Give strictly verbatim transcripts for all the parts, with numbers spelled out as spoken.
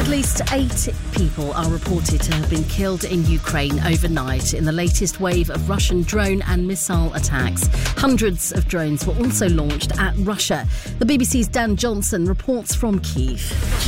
At least eight people are reported to have been killed in Ukraine overnight in the latest wave of Russian drone and missile attacks. Hundreds of drones were also launched at Russia. The B B C's Dan Johnson reports from Kyiv.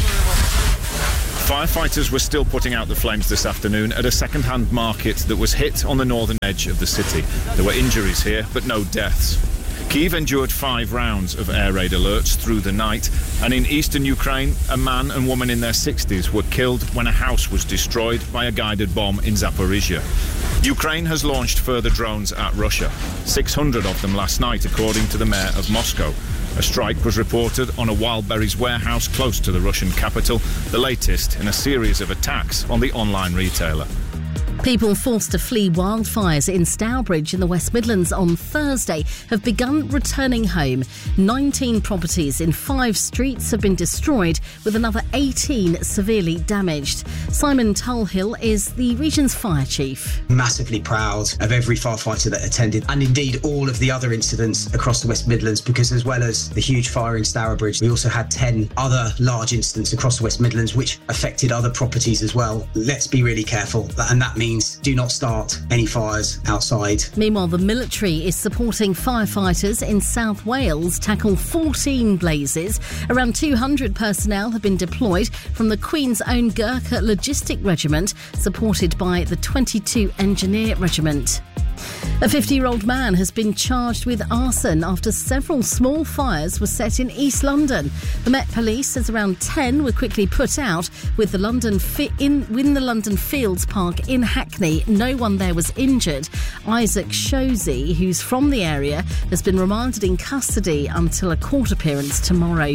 Firefighters were still putting out the flames this afternoon at a second-hand market that was hit on the northern edge of the city. There were injuries here, but no deaths. Kyiv endured five rounds of air raid alerts through the night, and in eastern Ukraine, a man and woman in their sixties were killed when a house was destroyed by a guided bomb in Zaporizhia. Ukraine has launched further drones at Russia, six hundred of them last night, according to the mayor of Moscow. A strike was reported on a Wildberries warehouse close to the Russian capital, the latest in a series of attacks on the online retailer. People forced to flee wildfires in Stourbridge in the West Midlands on Thursday have begun returning home. nineteen properties in five streets have been destroyed, with another eighteen severely damaged. Simon Tulhill is the region's fire chief. Massively proud of every firefighter that attended, and indeed all of the other incidents across the West Midlands, because as well as the huge fire in Stourbridge, we also had ten other large incidents across the West Midlands which affected other properties as well. Let's be really careful, and that means do not start any fires outside. Meanwhile, the military is supporting firefighters in South Wales tackle fourteen blazes. Around two hundred personnel have been deployed from the Queen's Own Gurkha Logistic Regiment, supported by the twenty-two Engineer Regiment. A fifty-year-old man has been charged with arson after several small fires were set in East London. The Met Police says around ten were quickly put out, with the London fi- in, in the London Fields Park in Hackney. No one there was injured. Isaac Shozy, who's from the area, has been remanded in custody until a court appearance tomorrow.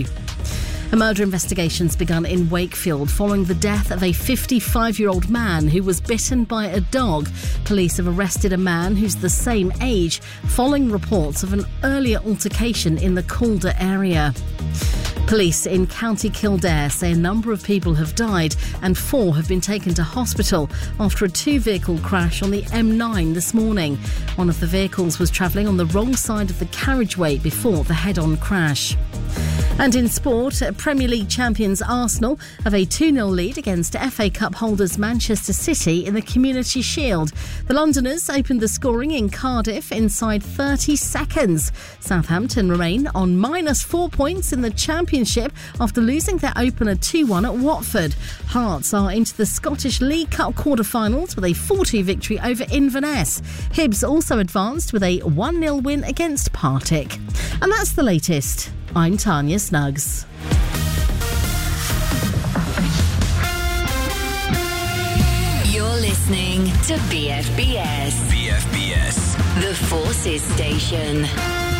A murder investigation's begun in Wakefield following the death of a fifty-five-year-old man who was bitten by a dog. Police have arrested a man who's the same age following reports of an earlier altercation in the Calder area. Police in County Kildare say a number of people have died and four have been taken to hospital after a two-vehicle crash on the M nine this morning. One of the vehicles was travelling on the wrong side of the carriageway before the head-on crash. And in sport, Premier League champions Arsenal have a two nil lead against F A Cup holders Manchester City in the Community Shield. The Londoners opened the scoring in Cardiff inside thirty seconds. Southampton remain on minus four points in the Championship after losing their opener two one at Watford. Hearts are into the Scottish League Cup quarter-finals with a four two victory over Inverness. Hibs also advanced with a one nil win against Partick. And that's the latest. I'm Tanya Snuggs. You're listening to B F B S. B F B S. The Forces Station.